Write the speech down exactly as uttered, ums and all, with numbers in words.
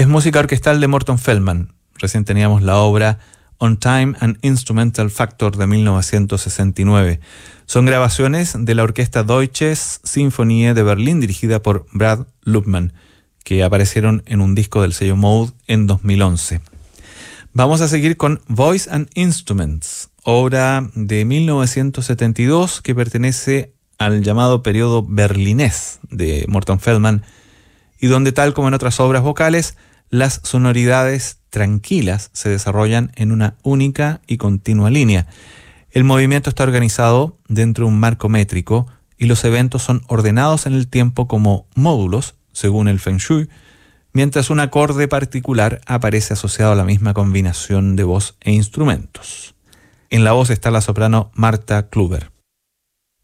Es música orquestal de Morton Feldman. Recién teníamos la obra On Time and Instrumental Factor de mil novecientos sesenta y nueve. Son grabaciones de la orquesta Deutsches Sinfonie de Berlín dirigida por Brad Lupman, que aparecieron en un disco del sello Mode en dos mil once. Vamos a seguir con Voice and Instruments, obra de mil novecientos setenta y dos que pertenece al llamado periodo berlinés de Morton Feldman y donde, tal como en otras obras vocales, las sonoridades tranquilas se desarrollan en una única y continua línea. El movimiento está organizado dentro de un marco métrico y los eventos son ordenados en el tiempo como módulos, según el Feng Shui, mientras un acorde particular aparece asociado a la misma combinación de voz e instrumentos. En la voz está la soprano Marta Kluber.